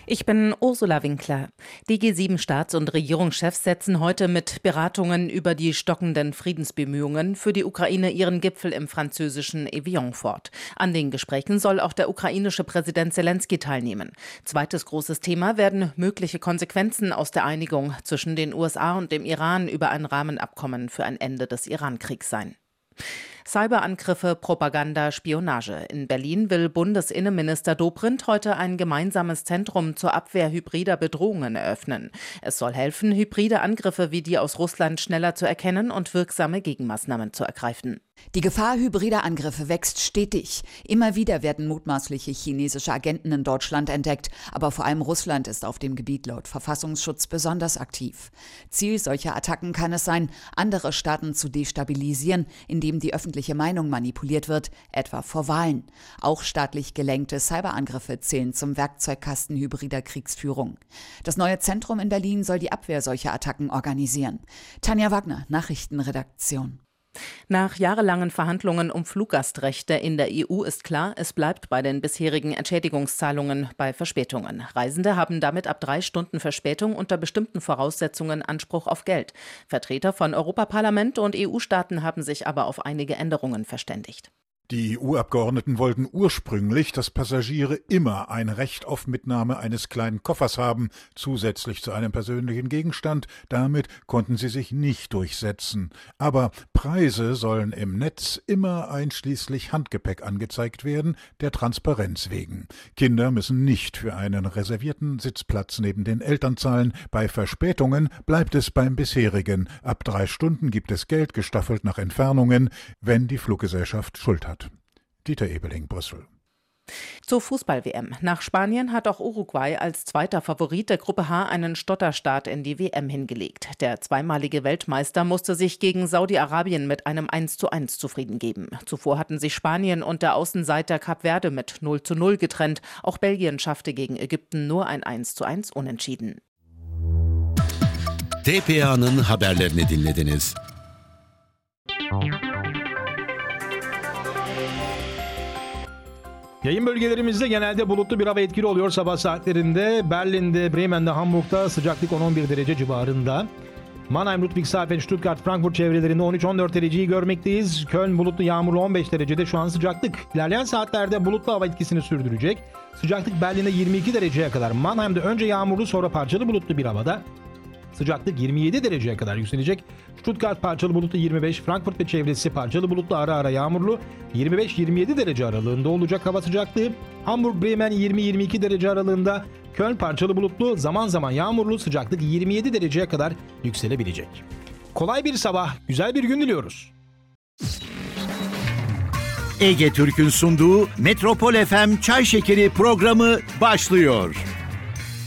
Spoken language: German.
Ich bin Ursula Winkler. Die G7-Staats- und Regierungschefs setzen heute mit Beratungen über die stockenden Friedensbemühungen für die Ukraine ihren Gipfel im französischen Evian fort. An den Gesprächen soll auch der ukrainische Präsident Selenskyj teilnehmen. Zweites großes Thema werden mögliche Konsequenzen aus der Einigung zwischen den USA und dem Iran über ein Rahmenabkommen für ein Ende des Iran-Kriegs sein. Cyberangriffe, Propaganda, Spionage. In Berlin will Bundesinnenminister Dobrindt heute ein gemeinsames Zentrum zur Abwehr hybrider Bedrohungen eröffnen. Es soll helfen, hybride Angriffe wie die aus Russland schneller zu erkennen und wirksame Gegenmaßnahmen zu ergreifen. Die Gefahr hybrider Angriffe wächst stetig. Immer wieder werden mutmaßliche chinesische Agenten in Deutschland entdeckt. Aber vor allem Russland ist auf dem Gebiet laut Verfassungsschutz besonders aktiv. Ziel solcher Attacken kann es sein, andere Staaten zu destabilisieren, indem die öffentliche Meinung manipuliert wird, etwa vor Wahlen. Auch staatlich gelenkte Cyberangriffe zählen zum Werkzeugkasten hybrider Kriegsführung. Das neue Zentrum in Berlin soll die Abwehr solcher Attacken organisieren. Tanja Wagner, Nachrichtenredaktion. Nach jahrelangen Verhandlungen um Fluggastrechte in der EU ist klar, es bleibt bei den bisherigen Entschädigungszahlungen bei Verspätungen. Reisende haben damit ab 3 Stunden Verspätung unter bestimmten Voraussetzungen Anspruch auf Geld. Vertreter von Europaparlament und EU-Staaten haben sich aber auf einige Änderungen verständigt. Die EU-Abgeordneten wollten ursprünglich, dass Passagiere immer ein Recht auf Mitnahme eines kleinen Koffers haben, zusätzlich zu einem persönlichen Gegenstand. Damit konnten sie sich nicht durchsetzen. Aber Preise sollen im Netz immer einschließlich Handgepäck angezeigt werden, der Transparenz wegen. Kinder müssen nicht für einen reservierten Sitzplatz neben den Eltern zahlen. Bei Verspätungen bleibt es beim bisherigen. Ab 3 Stunden gibt es Geld, gestaffelt nach Entfernungen, wenn die Fluggesellschaft Schuld hat. Dieter Ebeling, Brüssel. Zur Fußball-WM. Nach Spanien hat auch Uruguay als zweiter Favorit der Gruppe H einen Stotterstart in die WM hingelegt. Der zweimalige Weltmeister musste sich gegen Saudi-Arabien mit einem 1:1 zufrieden geben. Zuvor hatten sich Spanien und der Außenseiter Kap Verde mit 0:0 getrennt. Auch Belgien schaffte gegen Ägypten nur ein 1:1 Unentschieden. DPA'nın haberlerini dinlediniz. Yayın bölgelerimizde genelde bulutlu bir hava etkili oluyor sabah saatlerinde. Berlin'de, Bremen'de, Hamburg'da sıcaklık 10-11 derece civarında. Mannheim, Ludwigshafen, Stuttgart, Frankfurt çevrelerinde 13-14 dereceyi görmekteyiz. Köln bulutlu yağmurlu 15 derecede şu an sıcaklık. İlerleyen saatlerde bulutlu hava etkisini sürdürecek. Sıcaklık Berlin'de 22 dereceye kadar. Mannheim'de önce yağmurlu sonra parçalı bulutlu bir havada. Sıcaklık 27 dereceye kadar yükselecek. Stuttgart parçalı bulutlu 25, Frankfurt ve çevresi parçalı bulutlu ara ara yağmurlu 25-27 derece aralığında olacak hava sıcaklığı. Hamburg, Bremen 20-22 derece aralığında. Köln parçalı bulutlu, zaman zaman yağmurlu, sıcaklık 27 dereceye kadar yükselebilecek. Kolay bir sabah, güzel bir gün diliyoruz. Ege Türk'ün sunduğu Metropol FM Çay Şekeri programı başlıyor.